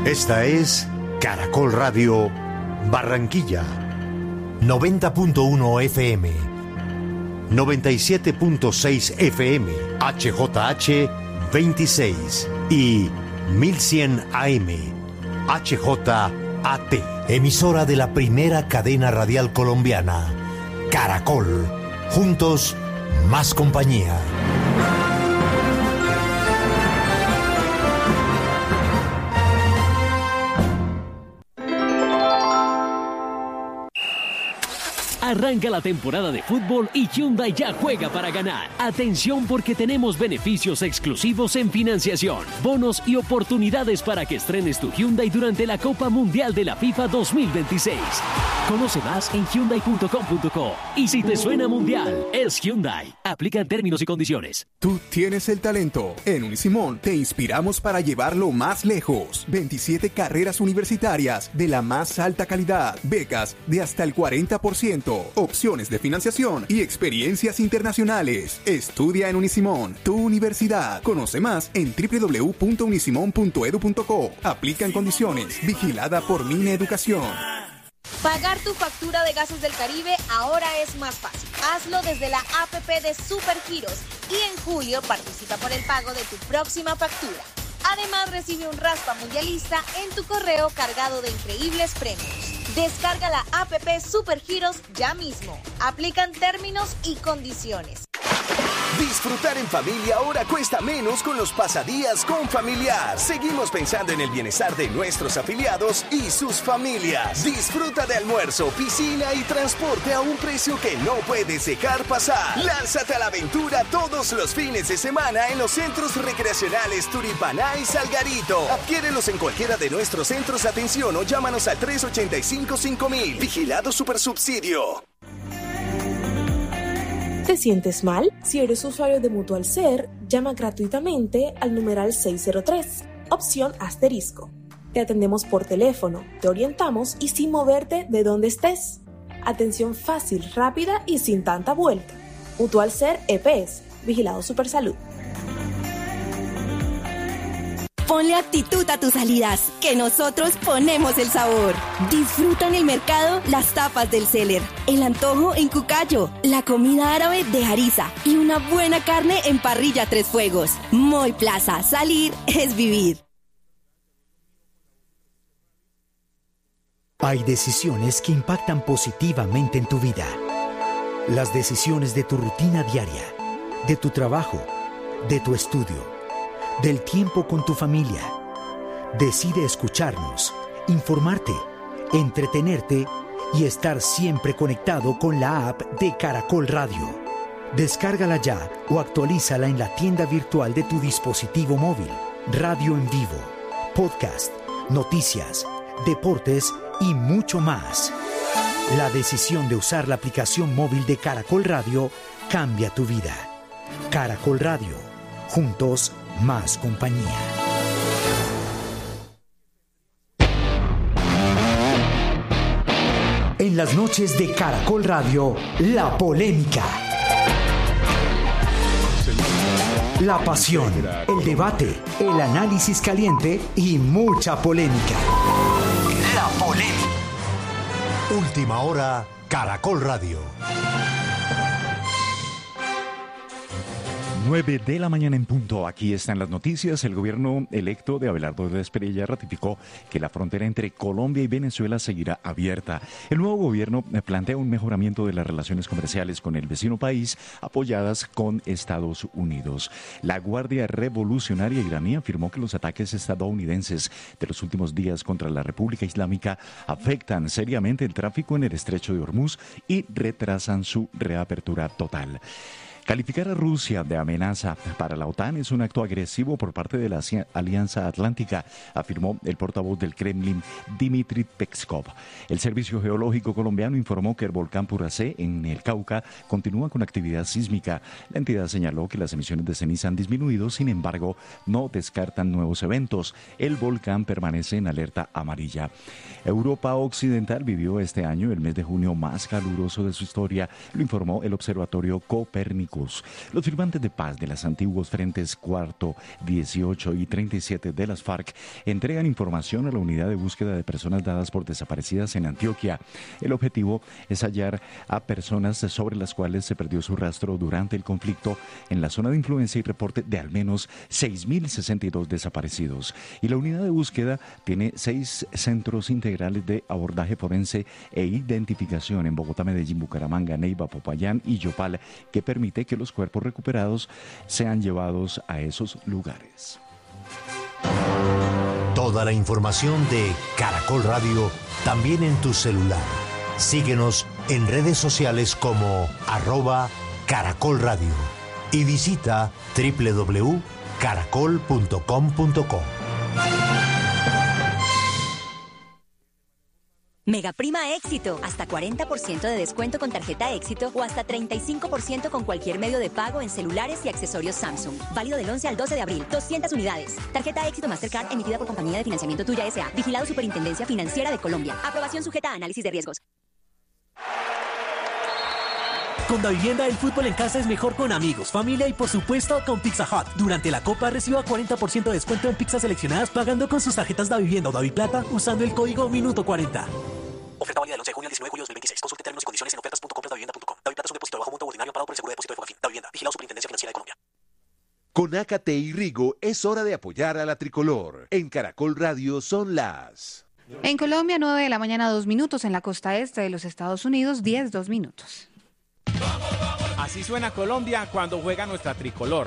Esta es Caracol Radio Barranquilla. 90.1 FM. 97.6 FM. HJH 26 y 1100 AM. HJAT. Emisora de la primera cadena radial colombiana. Caracol. Juntos, más compañía. Arranca la temporada de fútbol y Hyundai ya juega para ganar. Atención porque tenemos beneficios exclusivos en financiación, bonos y oportunidades para que estrenes tu Hyundai durante la Copa Mundial de la FIFA 2026. Conoce más en Hyundai.com.co. Y si te suena mundial, es Hyundai. Aplican términos y condiciones. Tú tienes el talento. En Unisimón te inspiramos para llevarlo más lejos. 27 carreras universitarias de la más alta calidad. Becas de hasta el 40%. Opciones de financiación y experiencias internacionales. Estudia en Unisimón, tu universidad. Conoce más en www.unisimon.edu.co. Aplican condiciones. Vigilada por Mineducación. Pagar tu factura de Gases del Caribe ahora es más fácil. Hazlo desde la APP de Supergiros y en julio participa por el pago de tu próxima factura. Además, recibe un raspa mundialista en tu correo cargado de increíbles premios. Descarga la APP Supergiros ya mismo. Aplican términos y condiciones. Disfrutar en familia ahora cuesta menos con los pasadías con Familiar. Seguimos pensando en el bienestar de nuestros afiliados y sus familias. Disfruta de almuerzo, piscina y transporte a un precio que no puedes dejar pasar. Lánzate a la aventura todos los fines de semana en los centros recreacionales Turipaná y Salgarito. Adquiérelos en cualquiera de nuestros centros de atención o llámanos al 385-5000. Vigilado Supersubsidio. ¿Te sientes mal? Si eres usuario de Mutual Ser, llama gratuitamente al numeral 603, opción asterisco. Te atendemos por teléfono, te orientamos y sin moverte de donde estés. Atención fácil, rápida y sin tanta vuelta. Mutual Ser EPS, Vigilado Supersalud. Ponle actitud a tus salidas, que nosotros ponemos el sabor. Disfruta en el mercado las tapas del Seller, el antojo en Cucayo, la comida árabe de Ariza y una buena carne en Parrilla Tres Fuegos. Moy Plaza, salir es vivir. Hay decisiones que impactan positivamente en tu vida. Las decisiones de tu rutina diaria, de tu trabajo, de tu estudio, del tiempo con tu familia. Decide escucharnos, informarte, entretenerte y estar siempre conectado con la app de Caracol Radio. Descárgala ya o actualízala en la tienda virtual de tu dispositivo móvil. Radio en vivo, podcast, noticias, deportes y mucho más. La decisión de usar la aplicación móvil de Caracol Radio cambia tu vida. Caracol Radio. Juntos, más compañía. En las noches de Caracol Radio, la polémica. La pasión, el debate, el análisis caliente y mucha polémica. La polémica. Última hora, Caracol Radio. 9 de la mañana en punto. Aquí están las noticias. El gobierno electo de Abelardo Espriella ratificó que la frontera entre Colombia y Venezuela seguirá abierta. El nuevo gobierno plantea un mejoramiento de las relaciones comerciales con el vecino país, apoyadas con Estados Unidos. La Guardia Revolucionaria iraní afirmó que los ataques estadounidenses de los últimos días contra la República Islámica afectan seriamente el tráfico en el estrecho de Hormuz y retrasan su reapertura total. Calificar a Rusia de amenaza para la OTAN es un acto agresivo por parte de la Alianza Atlántica, afirmó el portavoz del Kremlin, Dmitry Peskov. El Servicio Geológico colombiano informó que el volcán Puracé, en el Cauca, continúa con actividad sísmica. La entidad señaló que las emisiones de ceniza han disminuido, sin embargo, no descartan nuevos eventos. El volcán permanece en alerta amarilla. Europa Occidental vivió este año el mes de junio más caluroso de su historia, lo informó el Observatorio Copérnico pacíficos. Los firmantes de paz de las antiguos frentes 4, 18 y 37 de las FARC entregan información a la unidad de búsqueda de personas dadas por desaparecidas en Antioquia. El objetivo es hallar a personas sobre las cuales se perdió su rastro durante el conflicto en la zona de influencia y reporte de al menos 6.062 desaparecidos. Y la unidad de búsqueda tiene 6 centros integrales de abordaje forense e identificación en Bogotá, Medellín, Bucaramanga, Neiva, Popayán y Yopal, que permite que los cuerpos recuperados sean llevados a esos lugares. Toda la información de Caracol Radio también en tu celular. Síguenos en redes sociales como @Caracol Radio y visita www.caracol.com.co. Mega Prima Éxito, hasta 40% de descuento con tarjeta Éxito o hasta 35% con cualquier medio de pago en celulares y accesorios Samsung. Válido del 11 al 12 de abril, 200 unidades. Tarjeta Éxito Mastercard emitida por Compañía de Financiamiento Tuya S.A. Vigilado Superintendencia Financiera de Colombia. Aprobación sujeta a análisis de riesgos. Con Davivienda, el fútbol en casa es mejor con amigos, familia y por supuesto con Pizza Hut. Durante la Copa reciba 40% de descuento en pizzas seleccionadas pagando con sus tarjetas Davivienda o Daviplata usando el código Minuto40. Oferta válida del 11 de junio al 19 de julio de 2026. Consulte términos y condiciones en ofertas.compras.davivienda.com. Daviplata es un depósito de bajo monto ordinario pagado por el Seguro de Depósito de Fogafín. Davivienda. Vigilado Superintendencia Financiera de Colombia. Con Ácate y Rigo es hora de apoyar a la tricolor. En Caracol Radio son las... En Colombia, 9 de la mañana, 2 minutos. En la costa este de los Estados Unidos, 10, 2 minutos. Así suena Colombia cuando juega nuestra tricolor.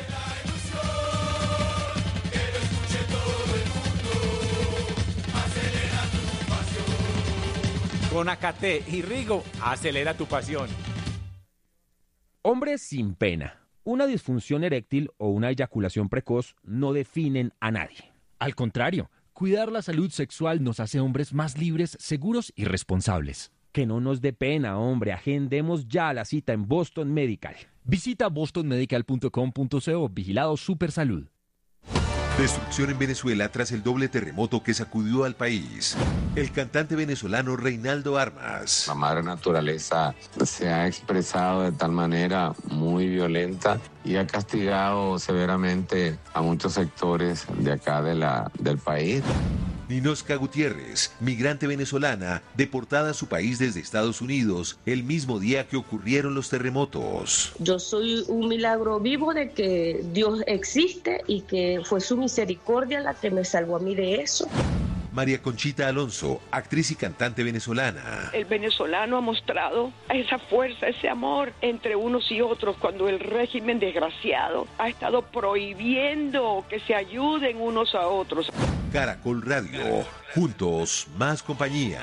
Con Ácate y Rigo, acelera tu pasión. Hombres sin pena. Una disfunción eréctil o una eyaculación precoz no definen a nadie. Al contrario, cuidar la salud sexual nos hace hombres más libres, seguros y responsables. Que no nos dé pena, hombre. Agendemos ya la cita en Boston Medical. Visita bostonmedical.com.co. Vigilado Supersalud. Destrucción en Venezuela tras el doble terremoto que sacudió al país. El cantante venezolano Reinaldo Armas. La madre naturaleza se ha expresado de tal manera muy violenta y ha castigado severamente a muchos sectores de acá del país. Ninosca Gutiérrez, migrante venezolana, deportada a su país desde Estados Unidos el mismo día que ocurrieron los terremotos. Yo soy un milagro vivo de que Dios existe y que fue su misericordia la que me salvó a mí de eso. María Conchita Alonso, actriz y cantante venezolana. El venezolano ha mostrado esa fuerza, ese amor entre unos y otros cuando el régimen desgraciado ha estado prohibiendo que se ayuden unos a otros. Caracol Radio, juntos más compañía.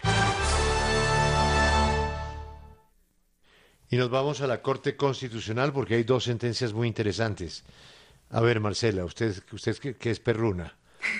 Y nos vamos a la Corte Constitucional porque hay 2 sentencias muy interesantes. A ver, Marcela, usted que es perruna.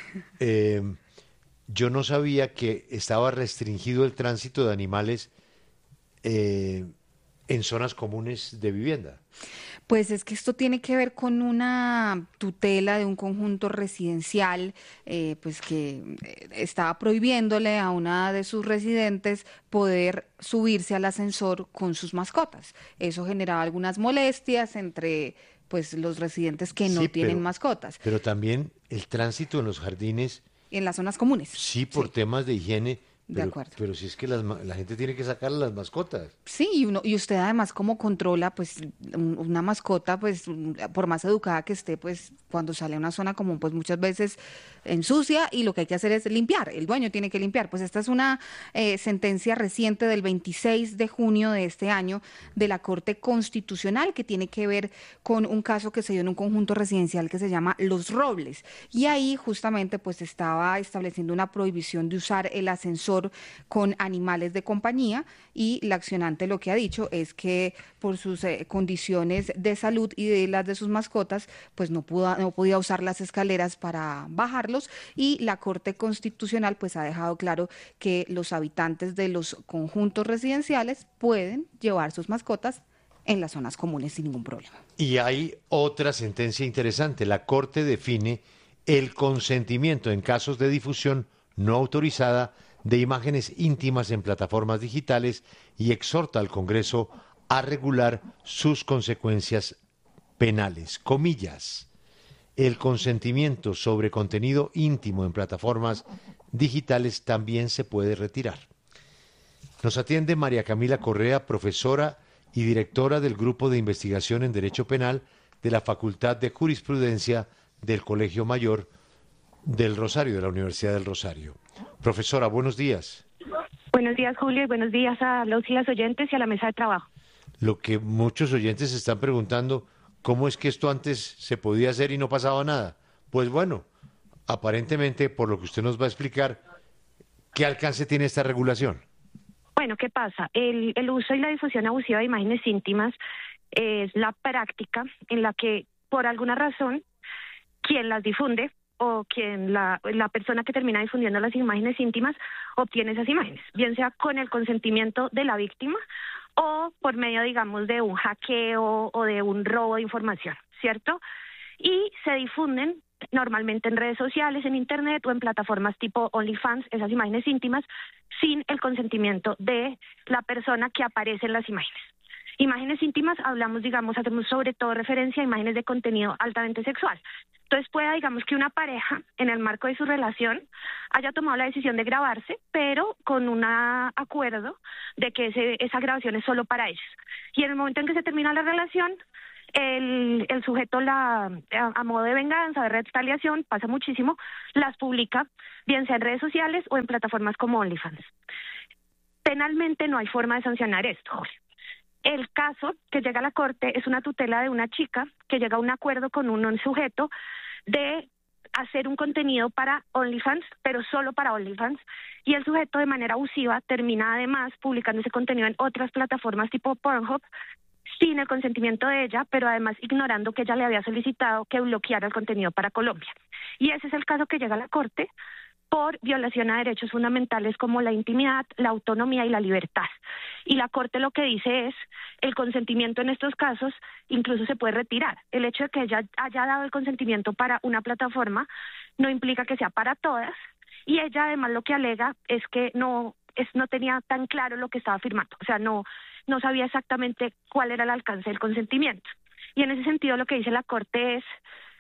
Yo no sabía que estaba restringido el tránsito de animales en zonas comunes de vivienda. Pues es que esto tiene que ver con una tutela de un conjunto residencial, pues que estaba prohibiéndole a una de sus residentes poder subirse al ascensor con sus mascotas. Eso generaba algunas molestias entre pues los residentes que no tienen mascotas. Pero también el tránsito en los jardines. En las zonas comunes. Sí, por temas de higiene. De acuerdo. Pero si es que la gente tiene que sacar las mascotas. Sí, y usted además cómo controla, pues, una mascota, pues, por más educada que esté, pues, cuando sale a una zona común, pues, muchas veces ensucia y lo que hay que hacer es limpiar. El dueño tiene que limpiar. Pues esta es una sentencia reciente del 26 de junio de este año de la Corte Constitucional que tiene que ver con un caso que se dio en un conjunto residencial que se llama Los Robles. Y ahí justamente, pues, estaba estableciendo una prohibición de usar el ascensor con animales de compañía y la accionante lo que ha dicho es que por sus condiciones de salud y de las de sus mascotas, pues no podía usar las escaleras para bajarlos y la Corte Constitucional pues ha dejado claro que los habitantes de los conjuntos residenciales pueden llevar sus mascotas en las zonas comunes sin ningún problema. Y hay otra sentencia interesante. La Corte define el consentimiento en casos de difusión no autorizada de imágenes íntimas en plataformas digitales y exhorta al Congreso a regular sus consecuencias penales. Comillas. El consentimiento sobre contenido íntimo en plataformas digitales también se puede retirar. Nos atiende María Camila Correa, profesora y directora del Grupo de Investigación en Derecho Penal de la Facultad de Jurisprudencia del Colegio Mayor del Rosario, de la Universidad del Rosario. Profesora, buenos días. Buenos días, Julio, y buenos días a los y las oyentes y a la mesa de trabajo. Lo que muchos oyentes se están preguntando, ¿cómo es que esto antes se podía hacer y no pasaba nada? Pues bueno, aparentemente, por lo que usted nos va a explicar, ¿qué alcance tiene esta regulación? Bueno, ¿qué pasa? El uso y la difusión abusiva de imágenes íntimas es la práctica en la que, por alguna razón, quien las difunde o quien la persona que termina difundiendo las imágenes íntimas obtiene esas imágenes, bien sea con el consentimiento de la víctima o por medio, digamos, de un hackeo o de un robo de información, ¿cierto? Y se difunden normalmente en redes sociales, en internet o en plataformas tipo OnlyFans, esas imágenes íntimas, sin el consentimiento de la persona que aparece en las imágenes. Imágenes íntimas, hacemos sobre todo referencia a imágenes de contenido altamente sexual. Entonces pueda, digamos, que una pareja, en el marco de su relación, haya tomado la decisión de grabarse, pero con un acuerdo de que esa grabación es solo para ellos. Y en el momento en que se termina la relación, el sujeto a modo de venganza, de retaliación, pasa muchísimo, las publica, bien sea en redes sociales o en plataformas como OnlyFans. Penalmente no hay forma de sancionar esto, Jorge. El caso que llega a la corte es una tutela de una chica que llega a un acuerdo con un sujeto de hacer un contenido para OnlyFans, pero solo para OnlyFans, y el sujeto de manera abusiva termina además publicando ese contenido en otras plataformas tipo Pornhub, sin el consentimiento de ella, pero además ignorando que ella le había solicitado que bloqueara el contenido para Colombia. Y ese es el caso que llega a la Corte por violación a derechos fundamentales como la intimidad, la autonomía y la libertad. Y la Corte lo que dice es, el consentimiento en estos casos incluso se puede retirar. El hecho de que ella haya dado el consentimiento para una plataforma no implica que sea para todas, y ella además lo que alega es que no tenía tan claro lo que estaba firmando, o sea, no sabía exactamente cuál era el alcance del consentimiento. Y en ese sentido lo que dice la Corte es,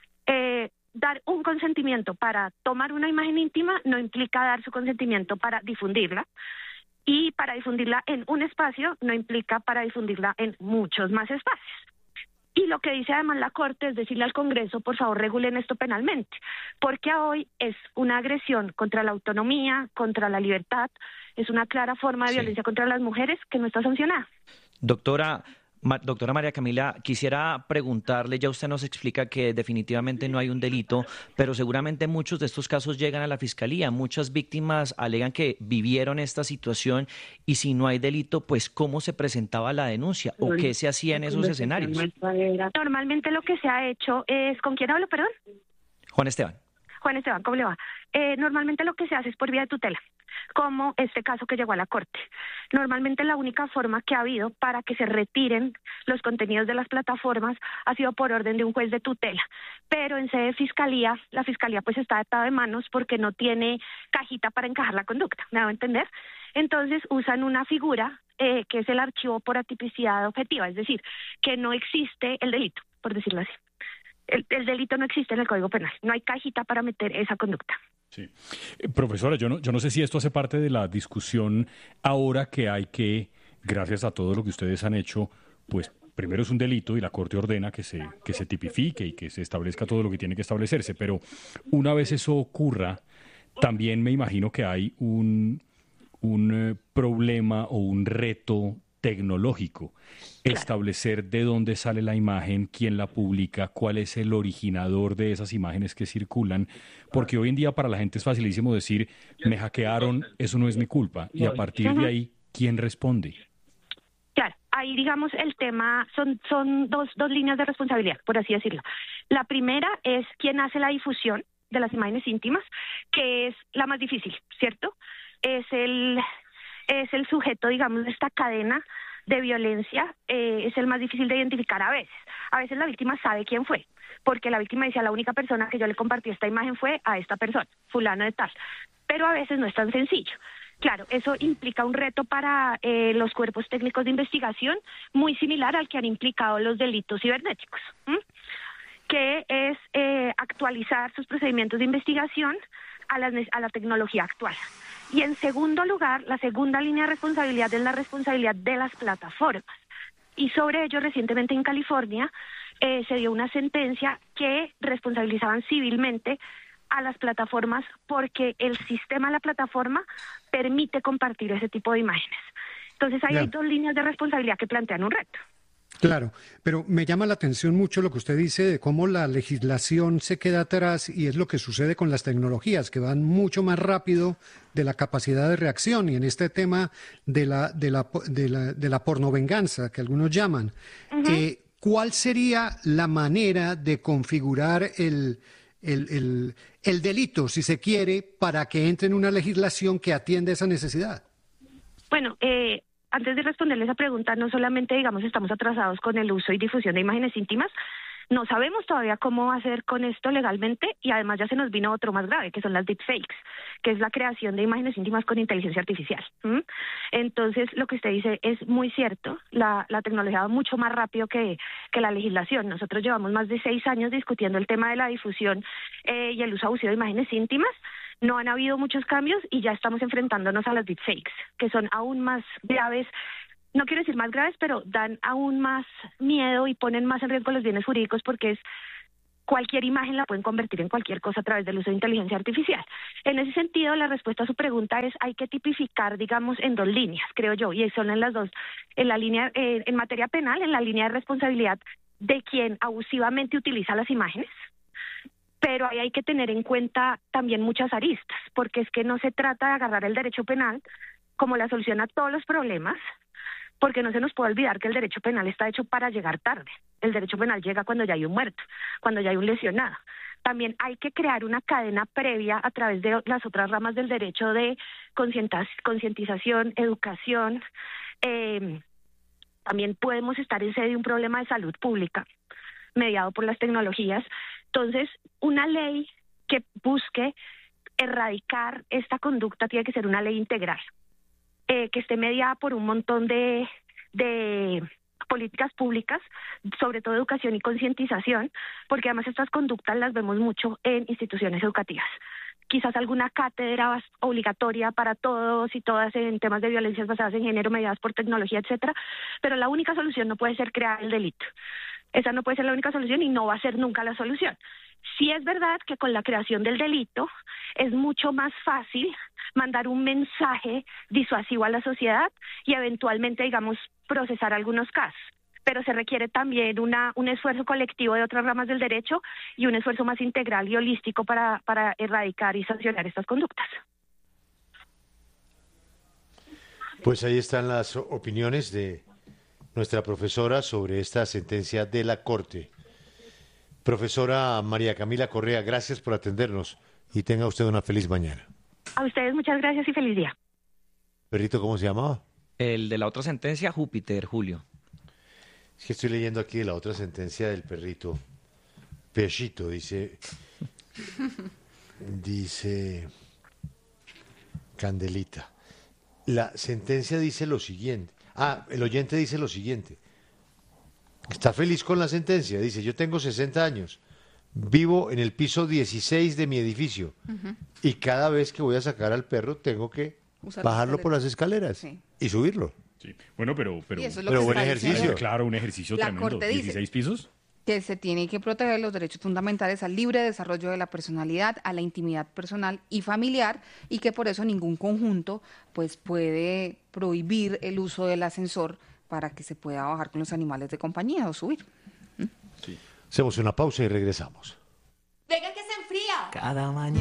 dar un consentimiento para tomar una imagen íntima no implica dar su consentimiento para difundirla, y para difundirla en un espacio no implica para difundirla en muchos más espacios. Y lo que dice además la Corte es decirle al Congreso, por favor, regulen esto penalmente, porque hoy es una agresión contra la autonomía, contra la libertad, es una clara forma de violencia contra las mujeres que no está sancionada. Doctora María Camila, quisiera preguntarle, ya usted nos explica que definitivamente no hay un delito, pero seguramente muchos de estos casos llegan a la Fiscalía. Muchas víctimas alegan que vivieron esta situación y si no hay delito, pues ¿cómo se presentaba la denuncia o qué se hacía en esos escenarios? Normalmente lo que se ha hecho es... ¿Con quién hablo, perdón? Juan Esteban, ¿cómo le va? Normalmente lo que se hace es por vía de tutela, como este caso que llegó a la Corte. Normalmente la única forma que ha habido para que se retiren los contenidos de las plataformas ha sido por orden de un juez de tutela, pero en sede de Fiscalía, la Fiscalía pues está atada de manos porque no tiene cajita para encajar la conducta, ¿me hago entender? Entonces usan una figura que es el archivo por atipicidad objetiva, es decir, que no existe el delito, por decirlo así. El delito no existe en el Código Penal, no hay cajita para meter esa conducta. Sí. Profesora, yo no sé si esto hace parte de la discusión ahora que hay que, gracias a todo lo que ustedes han hecho, pues primero es un delito y la Corte ordena que se tipifique y que se establezca todo lo que tiene que establecerse, pero una vez eso ocurra, también me imagino que hay un problema o un reto tecnológico, establecer de dónde sale la imagen, quién la publica, cuál es el originador de esas imágenes que circulan, porque hoy en día para la gente es facilísimo decir, me hackearon, eso no es mi culpa, y a partir de ahí, ¿quién responde? Claro, ahí digamos el tema, son dos líneas de responsabilidad, por así decirlo. La primera es quién hace la difusión de las imágenes íntimas, que es la más difícil, ¿cierto? Es el sujeto, digamos, de esta cadena de violencia, es el más difícil de identificar a veces. A veces la víctima sabe quién fue, porque la víctima dice, la única persona que yo le compartí esta imagen fue a esta persona, fulano de tal. Pero a veces no es tan sencillo. Claro, eso implica un reto para los cuerpos técnicos de investigación muy similar al que han implicado los delitos cibernéticos, que es actualizar sus procedimientos de investigación a la tecnología actual. Y en segundo lugar, la segunda línea de responsabilidad es la responsabilidad de las plataformas. Y sobre ello, recientemente en California se dio una sentencia que responsabilizaban civilmente a las plataformas porque el sistema de la plataforma permite compartir ese tipo de imágenes. Entonces ahí hay dos líneas de responsabilidad que plantean un reto. Claro, pero me llama la atención mucho lo que usted dice de cómo la legislación se queda atrás y es lo que sucede con las tecnologías, que van mucho más rápido de la capacidad de reacción. Y en este tema de la pornovenganza, que algunos llaman, ¿cuál sería la manera de configurar el delito, si se quiere, para que entre en una legislación que atienda esa necesidad? Bueno, antes de responderle esa pregunta, no solamente, digamos, estamos atrasados con el uso y difusión de imágenes íntimas, no sabemos todavía cómo hacer con esto legalmente y además ya se nos vino otro más grave, que son las deepfakes, que es la creación de imágenes íntimas con inteligencia artificial. Entonces, lo que usted dice es muy cierto, la tecnología va mucho más rápido que la legislación. Nosotros llevamos más de 6 años discutiendo el tema de la difusión y el uso abusivo de imágenes íntimas. No han habido muchos cambios y ya estamos enfrentándonos a las deepfakes, que son aún más graves. No quiero decir más graves, pero dan aún más miedo y ponen más en riesgo los bienes jurídicos porque es cualquier imagen la pueden convertir en cualquier cosa a través del uso de inteligencia artificial. En ese sentido, la respuesta a su pregunta es hay que tipificar, digamos, en 2 líneas, creo yo, y son en las dos, en la línea, en materia penal, en la línea de responsabilidad de quien abusivamente utiliza las imágenes. Pero ahí hay que tener en cuenta también muchas aristas, porque es que no se trata de agarrar el derecho penal como la solución a todos los problemas, porque no se nos puede olvidar que el derecho penal está hecho para llegar tarde. El derecho penal llega cuando ya hay un muerto, cuando ya hay un lesionado. También hay que crear una cadena previa a través de las otras ramas del derecho de concientización, educación. También podemos estar en sede de un problema de salud pública mediado por las tecnologías. Entonces, una ley que busque erradicar esta conducta tiene que ser una ley integral, que esté mediada por un montón de políticas públicas, sobre todo educación y concientización, porque además estas conductas las vemos mucho en instituciones educativas. Quizás alguna cátedra obligatoria para todos y todas en temas de violencias basadas en género mediadas por tecnología, etcétera, pero la única solución no puede ser crear el delito. Esa no puede ser la única solución y no va a ser nunca la solución. Sí es verdad que con la creación del delito es mucho más fácil mandar un mensaje disuasivo a la sociedad y eventualmente, digamos, procesar algunos casos. Pero se requiere también un esfuerzo colectivo de otras ramas del derecho y un esfuerzo más integral y holístico para erradicar y sancionar estas conductas. Pues ahí están las opiniones de nuestra profesora sobre esta sentencia de la Corte. Profesora María Camila Correa, gracias por atendernos y tenga usted una feliz mañana. A ustedes muchas gracias y feliz día. ¿Perrito cómo se llamaba? El de la otra sentencia, Júpiter, Julio. Es que estoy leyendo aquí de la otra sentencia del perrito. Pechito, dice Candelita. La sentencia dice lo siguiente. El oyente dice lo siguiente. Está feliz con la sentencia. Dice, yo tengo 60 años, vivo en el piso 16 de mi edificio y cada vez que voy a sacar al perro tengo que bajarlo por las escaleras y subirlo. Sí. Bueno, pero buen ejercicio. Claro, un ejercicio tremendo. 16 pisos. Que se tiene que proteger los derechos fundamentales al libre desarrollo de la personalidad, a la intimidad personal y familiar, y que por eso ningún conjunto pues puede prohibir el uso del ascensor para que se pueda bajar con los animales de compañía o subir. Sí. Hacemos una pausa y regresamos. Venga que se enfría. Cada mañana.